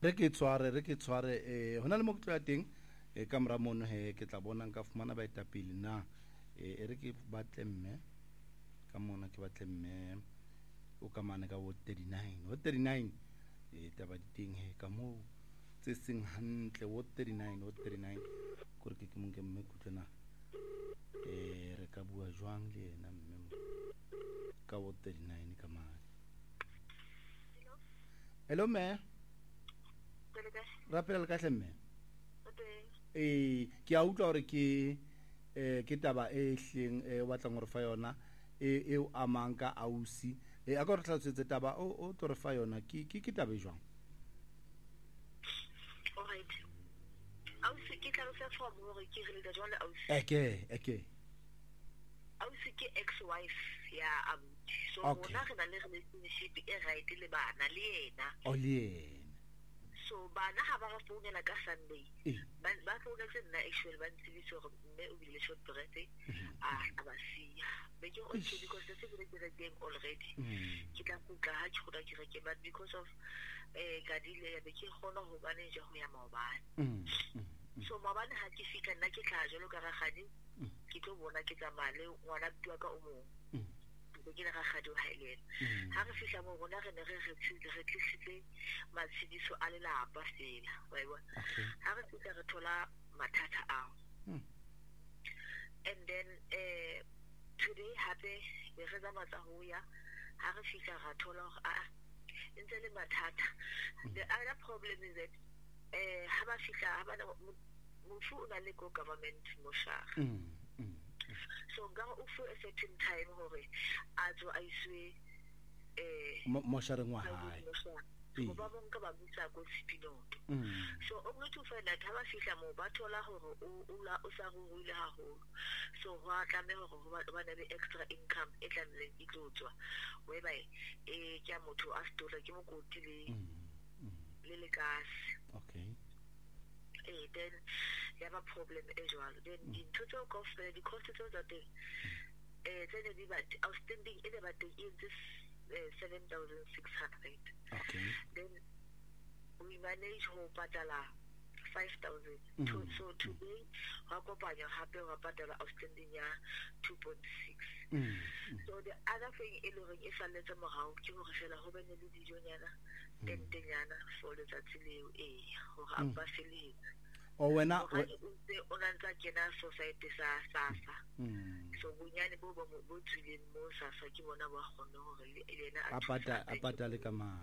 re ke tshware hona le mo ke tla teng ka mora mono he ke tla bona nka fumana baetapele na re ke batle mme ka mona ke batle mme o ka mane ka Ward 39 Ward 39 taba di teng he ka mo tse seng hantle Ward 39 gore ke mo ke mme kutlena re ka bua jwang le yena mme ka Ward 39 ka mane. Hello me rapela le ka hlemme ke a utlwa hore ke taba e hleng o batlang gore fa yona e o amang ka ausi a ka re tlhatsetse taba o tlo re fa yona ke taba e jwang? Alright, ausi ke tla se form hore ke re le jwale ausi eke ausi ke ex-wife ya abuti, so bona re na le relationship e right le bana le yena. Le yena so bana ha ba founela ka Sunday ba founela nna actually ba ntsibisa gore mme o bile short birthday ba siya be ke go tshedi because se se re teng already ke tla kutla ha ke goda ke reke but because of ka dile ya be ke gona go manage go ya maobane so maobane ha ke fika nna ke tla jalo ka ragadi ke tlo bona ke tsamale ngwana bua ka o mong ke le ragadi o highland ha re fihla mo bona re ne re tlisitse matsidiso a lelapa fela wa bona ha re fihla re thola mathata ao and then today hape be re za matsa ho ya ha re fihla ra thola ntse le mathata. The other problem is that ha ba fihla ha ba mofu o na le go government moshara so ga o for a certain time hore a tso a iswe moshareng wa hae ba bong ka ba butsa go Spinoto so o go to find out ha ba fihla mo ba thola hore o sa go ruile haholo so wa tla me hore ba na le extra income e tla le itlotswa whereby ke motho a stola ke mo koti le gas. Okay. Then you have a problem as well. Then in total cost, the cost of that thing, then outstanding in about this 7,600. Okay. Then we manage to patala 5,000. So today, Wakopanya happy patala outstanding 2.6. So the other thing is a little more to refella how many junior then for the Tatilio or Ambasili. Or when I onanza kena society sasa so bunyane bo bo tswileng mo sasa ke bona ba gone hore ena apata le kama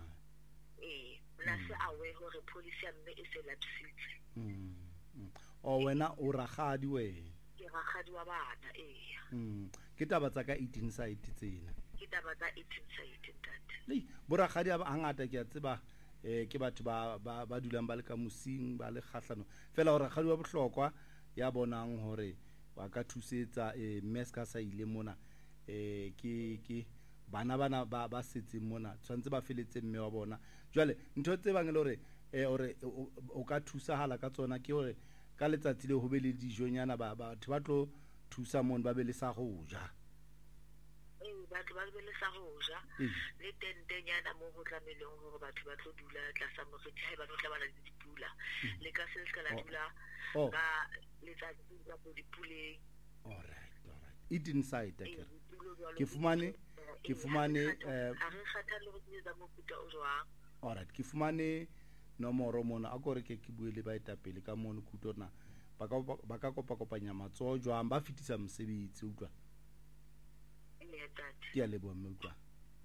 na se awe hore police ya mme e se lapsitse o wena o ragadi we ke ragadi wa bana ke taba tsa ka 18 site tsena ke taba tsa 18 site ntate le bo ragadi ba hangata ke a tseba ke batho ba dulang ba le ka mosing ba le kgahlano fela hore gadi wa bohlokwa ya bonang hore wa ka thusetsa mme ska sa ile mona ke bana ba setse mona tshwantse ba feletse mme wa bona jwale ntho tse bang le hore o ka thusa hala ka tsona ke hore ka letsatsi le ho be le dijonyana batho ba tlo thusa mona ba be le sa go ja batho ba be le sa go ja le tentenyana mo go tlameleng hore batho ba tlo dula tlasa moriti ha ba tla bana le dipula le ka se ska la dula ka letsatsi la go dipuleng. Alright it inside ke fumane a re kgatha le go tsetsa mo puta o jwang. Alright ke fumane nomoro mona a gore ke bue le baetapele ka mono kutona ba ka kopanya matsoho jwang ba fitisa mosebetsi utlwa ke a leboha mme utlwa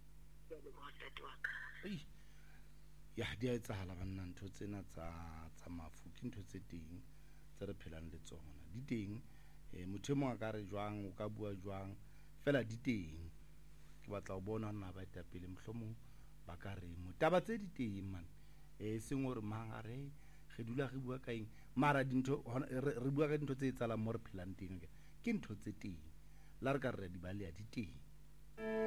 ya di a etsahala banna ntho tsena tsa mafu ke ntho tse teng tse re phelang le tsona di teng motho mo a ka re jwang o ka bua jwang fela di teng ke batla go bona nna baetapele mohlomong ba ka re motaba tse di teng man seng gore manga re dula re bua ka eng mara dintho re bua ka dintho tse etsalang mo re phelang teng ke ntho tse teng la re ka re di balea di teng.